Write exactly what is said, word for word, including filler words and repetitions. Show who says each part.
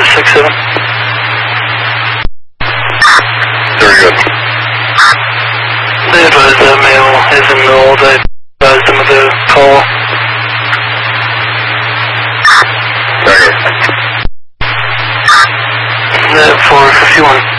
Speaker 1: six seven.
Speaker 2: Very good.
Speaker 1: They advised that male is in the old. I advised him of the call.
Speaker 2: Very good.
Speaker 1: That four fifty-one.